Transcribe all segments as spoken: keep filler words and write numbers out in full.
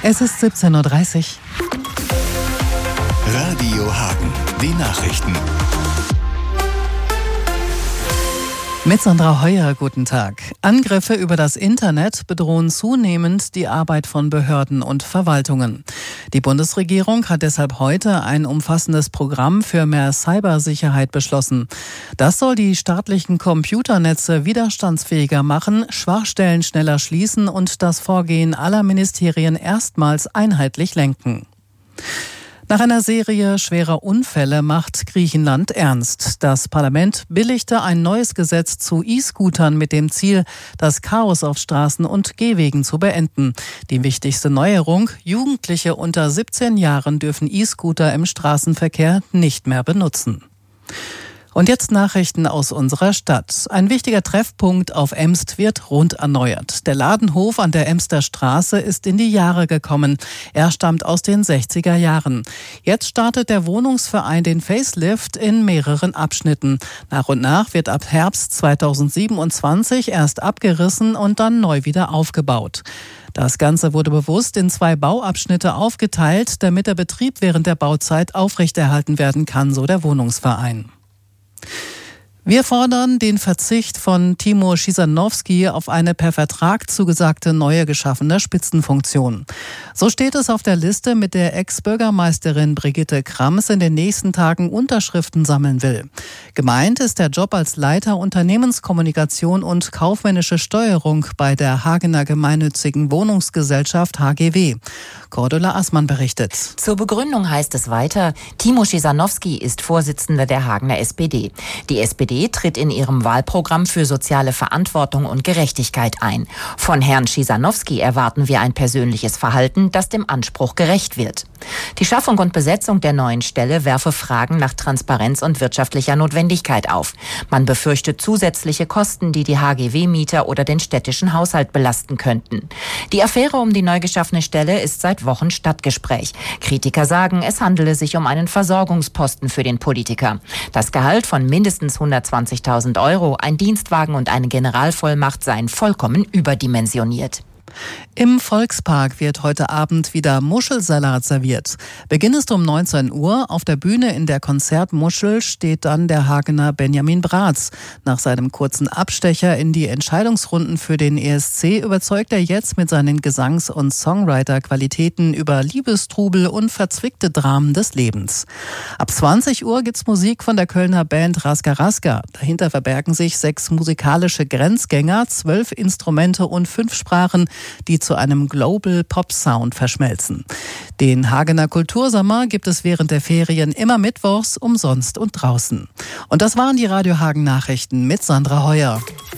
Es ist siebzehn Uhr dreißig. Radio Hagen, die Nachrichten. Mit Sandra Heuer, guten Tag. Angriffe über das Internet bedrohen zunehmend die Arbeit von Behörden und Verwaltungen. Die Bundesregierung hat deshalb heute ein umfassendes Programm für mehr Cybersicherheit beschlossen. Das soll die staatlichen Computernetze widerstandsfähiger machen, Schwachstellen schneller schließen und das Vorgehen aller Ministerien erstmals einheitlich lenken. Nach einer Serie schwerer Unfälle macht Griechenland ernst. Das Parlament billigte ein neues Gesetz zu E-Scootern mit dem Ziel, das Chaos auf Straßen und Gehwegen zu beenden. Die wichtigste Neuerung: Jugendliche unter siebzehn Jahren dürfen E-Scooter im Straßenverkehr nicht mehr benutzen. Und jetzt Nachrichten aus unserer Stadt. Ein wichtiger Treffpunkt auf Emst wird rund erneuert. Der Ladenhof an der Emster Straße ist in die Jahre gekommen. Er stammt aus den sechziger Jahren. Jetzt startet der Wohnungsverein den Facelift in mehreren Abschnitten. Nach und nach wird ab Herbst zweitausendsiebenundzwanzig erst abgerissen und dann neu wieder aufgebaut. Das Ganze wurde bewusst in zwei Bauabschnitte aufgeteilt, damit der Betrieb während der Bauzeit aufrechterhalten werden kann, so der Wohnungsverein. Wir fordern den Verzicht von Timo Schisanowski auf eine per Vertrag zugesagte neue geschaffene Spitzenfunktion. So steht es auf der Liste, mit der Ex-Bürgermeisterin Brigitte Krams in den nächsten Tagen Unterschriften sammeln will. Gemeint ist der Job als Leiter Unternehmenskommunikation und kaufmännische Steuerung bei der Hagener gemeinnützigen Wohnungsgesellschaft H G W. Cordula Assmann berichtet. Zur Begründung heißt es weiter, Timo Schisanowski ist Vorsitzender der Hagener S P D. Die S P D tritt in ihrem Wahlprogramm für soziale Verantwortung und Gerechtigkeit ein. Von Herrn Schisanowski erwarten wir ein persönliches Verhalten, das dem Anspruch gerecht wird. Die Schaffung und Besetzung der neuen Stelle werfe Fragen nach Transparenz und wirtschaftlicher Notwendigkeit auf. Man befürchtet zusätzliche Kosten, die die H G W-Mieter oder den städtischen Haushalt belasten könnten. Die Affäre um die neu geschaffene Stelle ist seit Wochen Stadtgespräch. Kritiker sagen, es handele sich um einen Versorgungsposten für den Politiker. Das Gehalt von mindestens hundertzwanzigtausend Euro, ein Dienstwagen und eine Generalvollmacht seien vollkommen überdimensioniert. Im Volkspark wird heute Abend wieder Muschelsalat serviert. Beginn ist um neunzehn Uhr. Auf der Bühne in der Konzertmuschel steht dann der Hagener Benjamin Bratz. Nach seinem kurzen Abstecher in die Entscheidungsrunden für den E S C überzeugt er jetzt mit seinen Gesangs- und Songwriter-Qualitäten über Liebestrubel und verzwickte Dramen des Lebens. Ab zwanzig Uhr gibt's Musik von der Kölner Band Raska Raska. Dahinter verbergen sich sechs musikalische Grenzgänger, zwölf Instrumente und fünf Sprachen, die zu einem Global Pop Sound verschmelzen. Den Hagener Kultursommer gibt es während der Ferien immer mittwochs umsonst und draußen. Und das waren die Radio Hagen Nachrichten mit Sandra Heuer.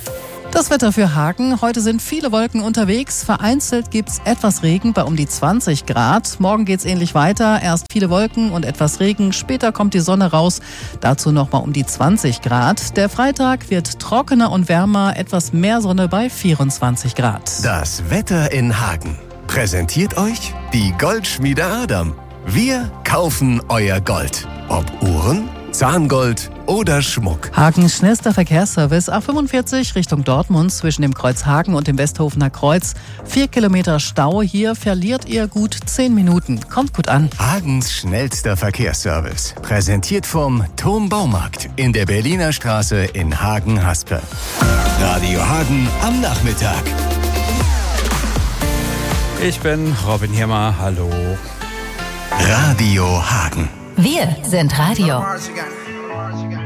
Das Wetter für Hagen. Heute sind viele Wolken unterwegs. Vereinzelt gibt's etwas Regen bei um die zwanzig Grad. Morgen geht's ähnlich weiter. Erst viele Wolken und etwas Regen. Später kommt die Sonne raus. Dazu nochmal um die zwanzig Grad. Der Freitag wird trockener und wärmer. Etwas mehr Sonne bei vierundzwanzig Grad. Das Wetter in Hagen. Präsentiert euch die Goldschmiede Adam. Wir kaufen euer Gold. Ob Uhren, Zahngold oder Schmuck. Hagens schnellster Verkehrsservice A fünfundvierzig Richtung Dortmund zwischen dem Kreuz Hagen und dem Westhofener Kreuz. Vier Kilometer Stau. Hier verliert ihr gut zehn Minuten. Kommt gut an. Hagens schnellster Verkehrsservice. Präsentiert vom Thom Baumarkt in der Berliner Straße in Hagen-Haspe. Radio Hagen am Nachmittag. Ich bin Robin Hirmer. Hallo. Radio Hagen. Wir sind Radio.